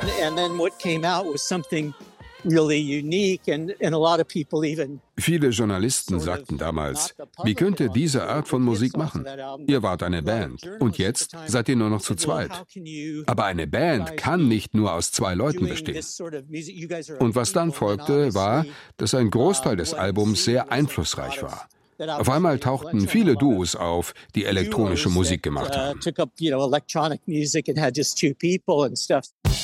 Viele Journalisten sagten damals, wie könnt ihr diese Art von Musik machen? Ihr wart eine Band und jetzt seid ihr nur noch zu zweit. Aber eine Band kann nicht nur aus 2 Leuten bestehen. Und was dann folgte, war, dass ein Großteil des Albums sehr einflussreich war. Auf einmal tauchten viele Duos auf, die elektronische Musik gemacht haben.